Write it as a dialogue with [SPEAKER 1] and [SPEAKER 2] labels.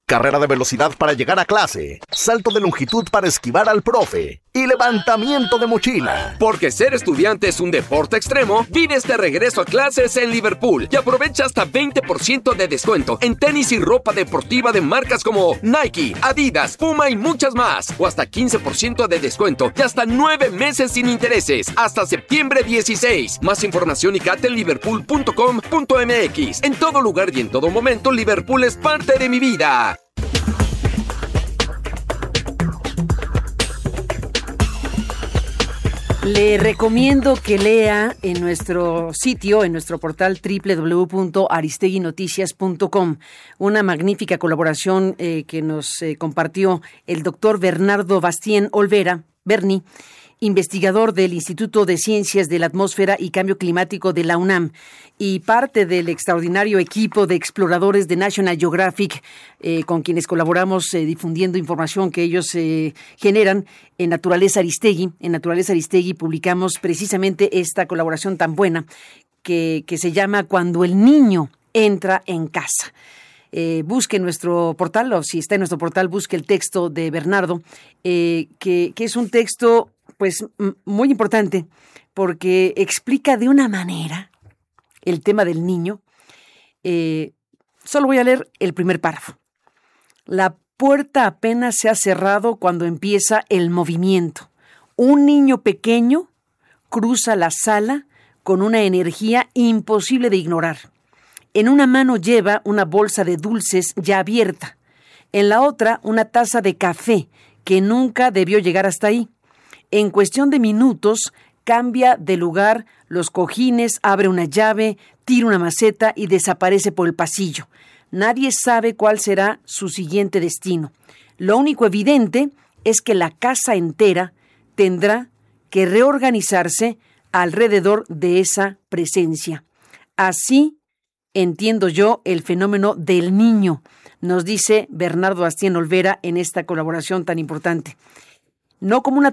[SPEAKER 1] carrera de velocidad para llegar a clase, salto de longitud para esquivar al profe y levantamiento de mochila.
[SPEAKER 2] Porque ser estudiante es un deporte extremo, vive este regreso a clases en Liverpool y aprovecha hasta 20% de descuento en tenis y ropa deportiva de marcas como Nike, Adidas, Puma y muchas más. O hasta 15% de descuento y hasta 9 meses sin intereses, hasta septiembre 16. Más información y cate en liverpool.com.mx. En todo lugar y en todo momento, Liverpool es parte de mi vida.
[SPEAKER 3] Le recomiendo que lea en nuestro sitio, en nuestro portal www.aristeguinoticias.com, una magnífica colaboración que nos compartió el doctor Bernardo Bastien Olvera, Berni, investigador del Instituto de Ciencias de la Atmósfera y Cambio Climático de la UNAM y parte del extraordinario equipo de exploradores de National Geographic con quienes colaboramos difundiendo información que ellos generan en Naturaleza Aristegui. En Naturaleza Aristegui publicamos precisamente esta colaboración tan buena que se llama Cuando el niño entra en casa. Busque nuestro portal, o si está en nuestro portal, busque el texto de Bernardo, que es un texto pues muy importante porque explica de una manera el tema del niño. Solo voy a leer el primer párrafo. La puerta apenas se ha cerrado cuando empieza el movimiento. Un niño pequeño cruza la sala con una energía imposible de ignorar. En una mano lleva una bolsa de dulces ya abierta. En la otra, una taza de café que nunca debió llegar hasta ahí. En cuestión de minutos, cambia de lugar los cojines, abre una llave, tira una maceta y desaparece por el pasillo. Nadie sabe cuál será su siguiente destino. Lo único evidente es que la casa entera tendrá que reorganizarse alrededor de esa presencia. Así entiendo yo el fenómeno del niño, nos dice Bernardo Bastien Olvera en esta colaboración tan importante. No como una